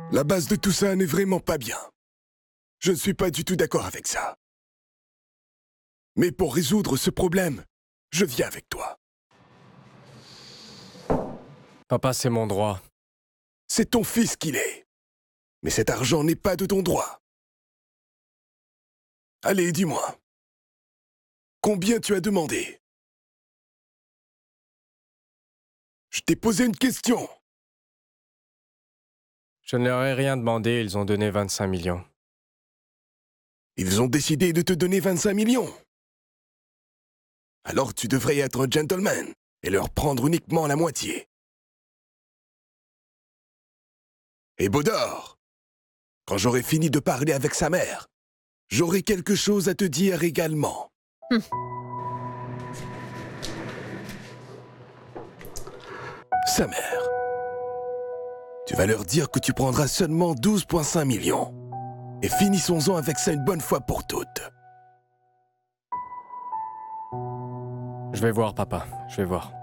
La base de tout ça n'est vraiment pas bien. Je ne suis pas du tout d'accord avec ça. Mais pour résoudre ce problème, je viens avec toi. Papa, c'est mon droit. C'est ton fils qui l'est. Mais cet argent n'est pas de ton droit. Allez, dis-moi. Combien tu as demandé? Je t'ai posé une question. Je ne leur ai rien demandé, ils ont donné 25 millions. Ils ont décidé de te donner 25 millions. Alors tu devrais être un gentleman et leur prendre uniquement la moitié. Et Baudor, quand j'aurai fini de parler avec sa mère, j'aurai quelque chose à te dire également. Sa mère. Tu vas leur dire que tu prendras seulement 12,5 millions. Et finissons-en avec ça une bonne fois pour toutes. Je vais voir, papa. Je vais voir.